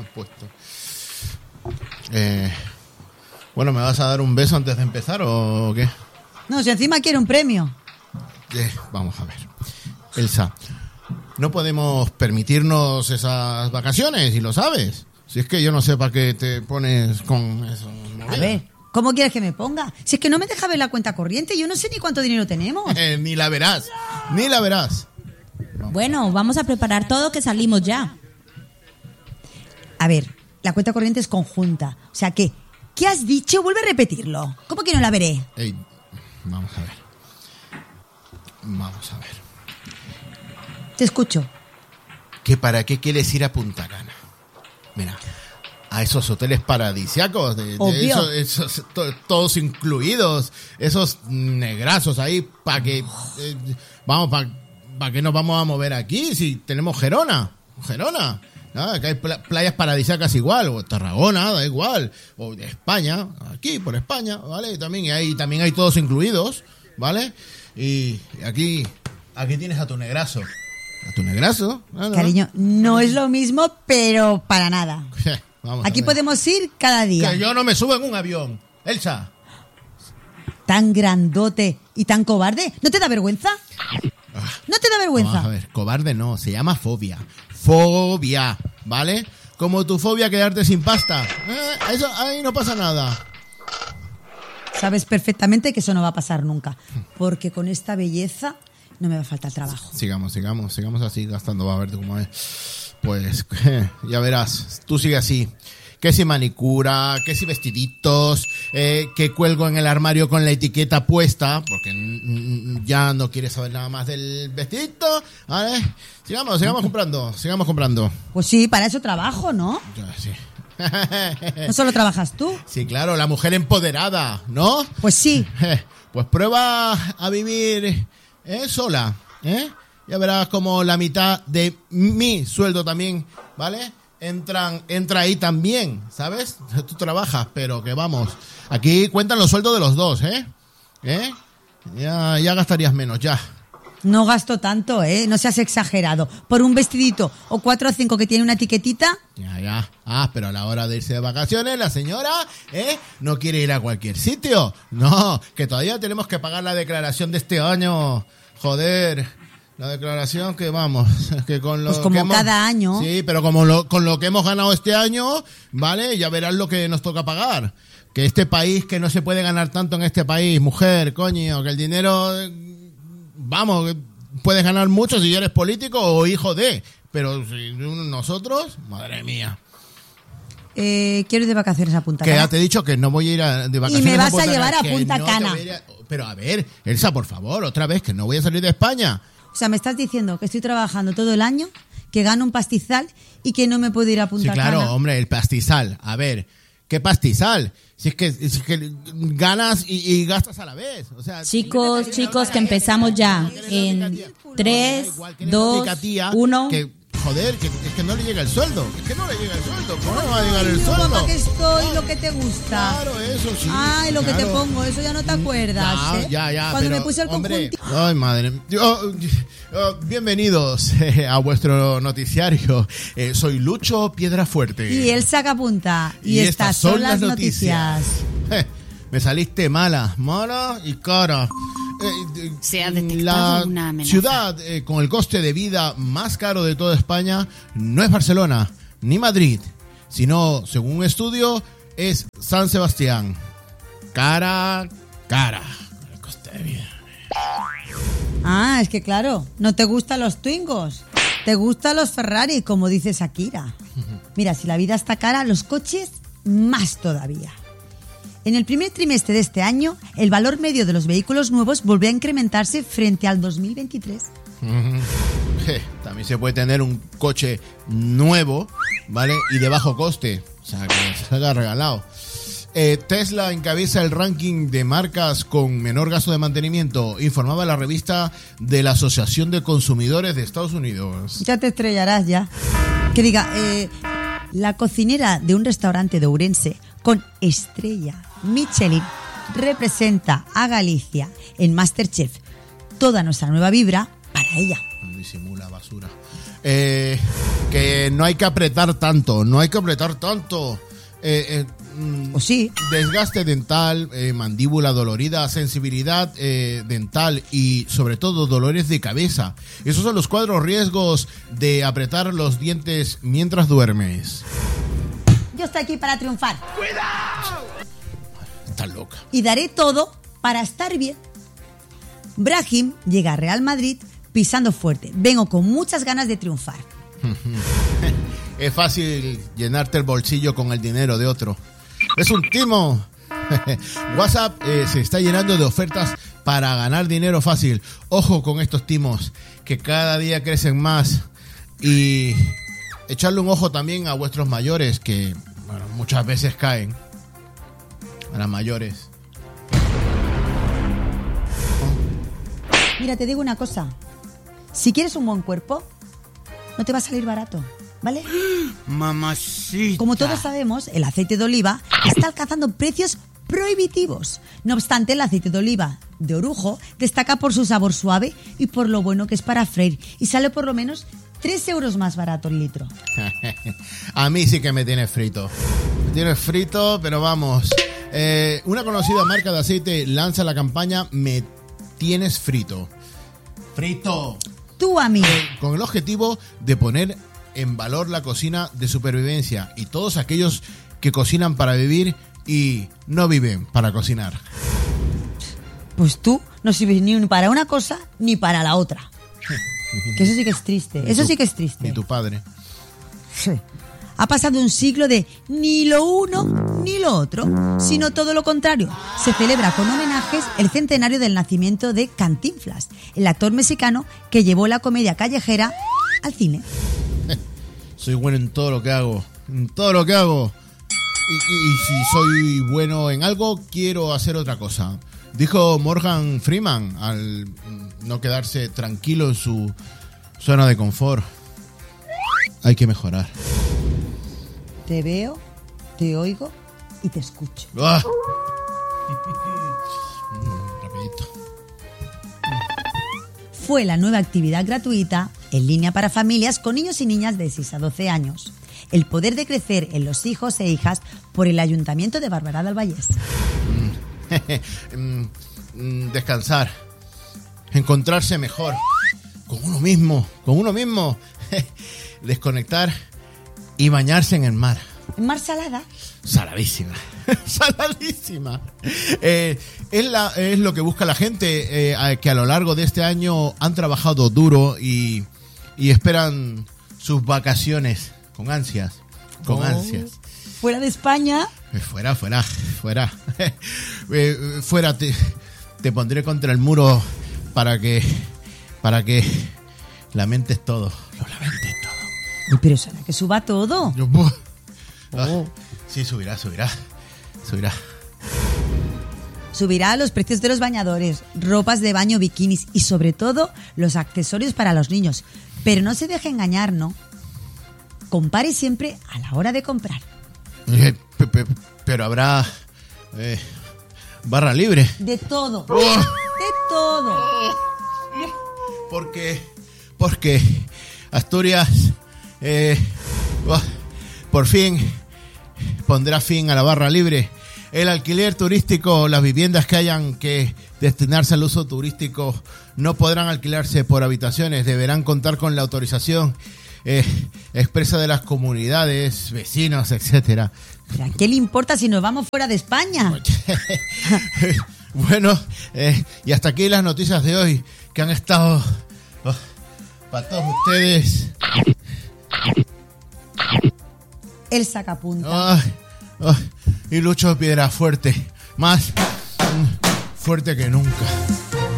puesto. Bueno, ¿me vas a dar un beso antes de empezar o qué? No, si encima quiere un premio. Vamos a ver. Elsa, no podemos permitirnos esas vacaciones, y lo sabes. Si es que yo no sé para qué te pones con eso. A ver, ¿cómo quieres que me ponga? Si es que no me deja ver la cuenta corriente, yo no sé ni cuánto dinero tenemos. Ni la verás, ni la verás. Bueno, vamos a preparar todo que salimos ya. A ver, la cuenta corriente es conjunta. O sea, ¿qué has dicho? Vuelve a repetirlo. ¿Cómo que no la veré? Ey, vamos a ver. Te escucho. ¿Que para qué quieres ir a Punta Cana? Mira, a esos hoteles paradisíacos, Obvio. esos todos incluidos, esos negrazos ahí, para que ¿para qué nos vamos a mover aquí si tenemos Gerona? ¿No? Que hay playas paradisíacas igual, o Tarragona, da igual, o de España, aquí por España, ¿vale? También hay todos incluidos, ¿vale? Y aquí tienes a tu negrazo. ¿A tu negrazo? ¿No? Cariño, no es lo mismo, pero para nada. Vamos Aquí podemos ir cada día. Que yo no me subo en un avión, Elsa. Tan grandote y tan cobarde. ¿No te da vergüenza? ¿No te da vergüenza? Vamos a ver, cobarde no, se llama fobia. Fobia, ¿vale? Como tu fobia a quedarte sin pasta. Eso, ahí no pasa nada. Sabes perfectamente que eso no va a pasar nunca. Porque con esta belleza no me va a faltar trabajo. Sigamos así gastando, va a ver cómo es. Pues ya verás, tú sigue así. Que si manicura, que si vestiditos, que cuelgo en el armario con la etiqueta puesta, porque ya no quieres saber nada más del vestidito, ¿vale? Sigamos comprando. Pues sí, para eso trabajo, ¿no? Sí. ¿No solo trabajas tú? Sí, claro, la mujer empoderada, ¿no? Pues sí. Pues prueba a vivir sola, Ya verás como la mitad de mi sueldo también, ¿vale? Entra ahí también, ¿sabes? Tú trabajas, pero que vamos. Aquí cuentan los sueldos de los dos, Ya gastarías menos, ya. No gasto tanto, no seas exagerado. Por un vestidito o 4 o 5 que tiene una etiquetita. Ya. Pero a la hora de irse de vacaciones, la señora, no quiere ir a cualquier sitio. No, que todavía tenemos que pagar la declaración de este año. Joder. La declaración que vamos, que con lo pues como que hemos, cada año. Sí, pero con lo que hemos ganado este año, ¿vale? Ya verás lo que nos toca pagar. Que este país, que no se puede ganar tanto en este país, mujer, coño, que el dinero, vamos, puedes ganar mucho si eres político o hijo de, pero si nosotros, madre mía. Quiero ir de vacaciones a Punta Que Cana. ya te he dicho que no voy a ir de vacaciones. Y me vas a llevar a Punta no Cana. Pero a ver, Elsa, por favor, otra vez, que no voy a salir de España. O sea, me estás diciendo que estoy trabajando todo el año, que gano un pastizal y que no me puedo ir a Punta Cana. Sí, claro, hombre, el pastizal. A ver, ¿qué pastizal? Si es que ganas y gastas a la vez. O sea, Chicos, que empezamos ya. En 3, 2, 1... Joder, que es que no le llega el sueldo. ¿Cómo no va a llegar el sueldo? Guapa que estoy, lo que te gusta. Claro, eso sí. Ay, lo claro. Que te pongo, eso ya no te acuerdas, Ya. Cuando pero, me puse el hombre, conjunto. Ay, madre. Bienvenidos a vuestro noticiario. Soy Lucho Piedrafuerte. Y el sacapunta. Y estas son las noticias. Me saliste mala y cara. Se ha detectado la una amenaza. ciudad con el coste de vida más caro de toda España no es Barcelona ni Madrid, sino, según un estudio, es San Sebastián. Cara, el coste de vida. Ah, es que claro, no te gustan los Twingos, te gustan los Ferrari, como dice Shakira. Mira, si la vida está cara, los coches más todavía. En el primer trimestre de este año, el valor medio de los vehículos nuevos volvió a incrementarse frente al 2023. También se puede tener un coche nuevo, ¿vale? Y de bajo coste, o sea, que salga regalado. Tesla encabeza el ranking de marcas con menor gasto de mantenimiento, informaba la revista de la Asociación de Consumidores de Estados Unidos. Ya te estrellarás ya. Que diga, la cocinera de un restaurante de Ourense con estrella Michelin representa a Galicia en MasterChef. Toda nuestra nueva vibra para ella. Disimula basura. que no hay que apretar tanto, ¿O sí? Desgaste dental, mandíbula dolorida, sensibilidad dental y sobre todo dolores de cabeza. Esos son los 4 riesgos de apretar los dientes mientras duermes. Yo estoy aquí para triunfar. ¡Cuidado! Estás loca. Y daré todo para estar bien. Brahim llega a Real Madrid pisando fuerte. Vengo con muchas ganas de triunfar. Es fácil llenarte el bolsillo con el dinero de otro. Es un timo. WhatsApp se está llenando de ofertas para ganar dinero fácil. Ojo con estos timos que cada día crecen más. Y echarle un ojo también a vuestros mayores que bueno, muchas veces caen. A las mayores. Mira, te digo una cosa. Si quieres un buen cuerpo, no te va a salir barato, ¿vale? Mamacita. Como todos sabemos, el aceite de oliva está alcanzando precios prohibitivos. No obstante, el aceite de oliva de Orujo destaca por su sabor suave y por lo bueno que es para freír. Y sale por lo menos 3 euros más barato el litro. A mí sí que me tienes frito. Me tienes frito, pero vamos. Una conocida marca de aceite lanza la campaña Me Tienes Frito. Frito. Tú a mí. Con el objetivo de poner en valor la cocina de supervivencia y todos aquellos que cocinan para vivir y no viven para cocinar. Pues tú no sirves ni para una cosa ni para la otra. Que eso sí que es triste. Eso sí que es triste. Ni tu padre. Sí. Ha pasado un siglo de ni lo uno ni lo otro, sino todo lo contrario. Se celebra con homenajes el centenario del nacimiento de Cantinflas, el actor mexicano que llevó la comedia callejera al cine. Soy bueno en todo lo que hago. En todo lo que hago. Y si soy bueno en algo, quiero hacer otra cosa. Dijo Morgan Freeman al no quedarse tranquilo en su zona de confort. Hay que mejorar. Te veo, te oigo y te escucho. ¡Ah! Rapidito. Fue la nueva actividad gratuita en línea para familias con niños y niñas de 6 a 12 años. El poder de crecer en los hijos e hijas por el Ayuntamiento de Barberá del Vallés. Descansar. Encontrarse mejor. Con uno mismo. Desconectar y bañarse en el mar. ¿En mar salada? Saladísima. Saladísima. Es lo que busca la gente que a lo largo de este año han trabajado duro y esperan sus vacaciones con ansias. ¿Fuera de España? Fuera. Fuera te pondré contra el muro para que lamentes todo. Lo lamentes todo. Uy, pero ¿será que suba todo? Sí, subirá. Subirá los precios de los bañadores, ropas de baño, bikinis y sobre todo los accesorios para los niños. Pero no se deje engañar, ¿no? Compare siempre a la hora de comprar. Pero habrá barra libre. De todo. Oh. De todo. Porque Asturias por fin pondrá fin a la barra libre. El alquiler turístico, las viviendas que hayan que destinarse al uso turístico no podrán alquilarse por habitaciones, deberán contar con la autorización expresa de las comunidades, vecinos, etcétera. ¿Qué le importa si nos vamos fuera de España? Bueno, y hasta aquí las noticias de hoy que han estado para todos ustedes. El sacapunta. Y Lucho Piedrafuerte, más fuerte que nunca.